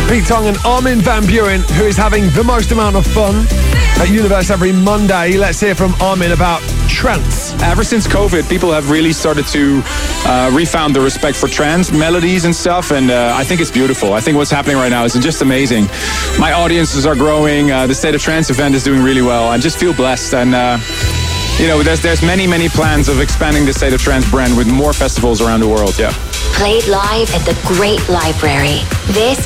Pete Tong and Armin van Buuren, who is having the most amount of fun at Universe every Monday. Let's hear from Armin about trance. Ever since COVID, people have really started to refound the respect for trance melodies and stuff, and I think it's beautiful. I think what's happening right now is just amazing. My audiences are growing. The State of Trance event is doing really well. I just feel blessed, and there's many plans of expanding the State of Trance brand with more festivals around the world. Yeah. Played live at the Great Library. This